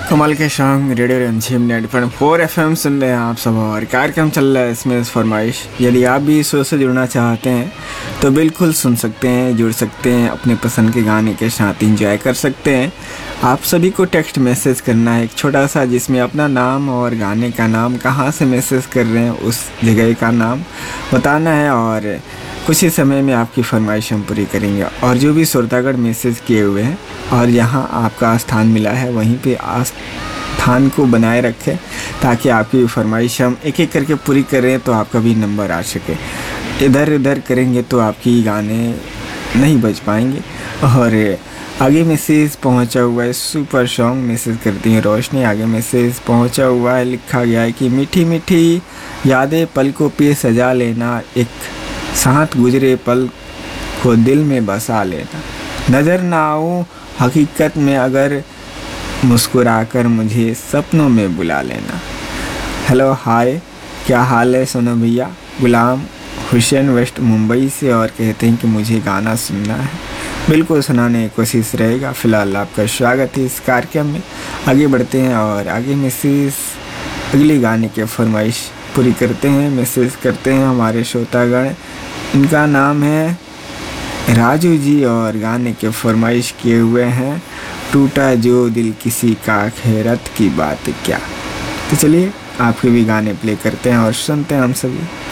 कमाल के song radio Ranjim 90.4 FM सुन रहे हैं आप सब और कार्यक्रम चल रहा है इसमें फरमाइश। यदि आप भी इस शो से जुड़ना चाहते हैं तो बिल्कुल सुन सकते हैं, जुड़ सकते हैं, अपने पसंद के गाने के साथ एंजॉय कर सकते हैं। आप सभी को टेक्स्ट मैसेज करना है एक छोटा सा, जिसमें अपना नाम और गाने का नाम, कहाँ से मैसेज कर रहे हैं उस जगह का नाम बताना है और कुछ ही समय में आपकी फरमाइश हम पूरी करेंगे। और जो भी श्रोतागण मैसेज किए हुए हैं और यहाँ आपका स्थान मिला है वहीं पे स्थान को बनाए रखें ताकि आपकी फरमाइश हम एक एक करके पूरी करें तो आपका भी नंबर आ सके। इधर उधर करेंगे तो आपकी गाने नहीं बज पाएंगे। और आगे मैसेज पहुंचा हुआ है, सुपर सॉन्ग मैसेज करती हैं रोशनी। आगे मैसेज पहुंचा हुआ है, लिखा गया है कि मीठी मीठी यादें पलकों पे सजा लेना, एक साथ गुजरे पल को दिल में बसा लेना, नज़र ना आऊँ हकीकत में अगर मुस्कुराकर मुझे सपनों में बुला लेना। हेलो हाय, क्या हाल है सोनू भैया? गुलाम हुसैन वेस्ट मुंबई से और कहते हैं कि मुझे गाना सुनना है। बिल्कुल सुनाने की कोशिश रहेगा। फ़िलहाल आपका स्वागत है इस कार्यक्रम में। आगे बढ़ते हैं और आगे मैसेज अगले गाने के फरमाइश पूरी करते हैं। मैसेज करते हैं हमारे श्रोतागण, इनका नाम है राजू जी और गाने के फरमाइश किए हुए हैं टूटा जो दिल किसी का खैरत की बात क्या। तो चलिए आपके भी गाने प्ले करते हैं और सुनते हैं हम सभी।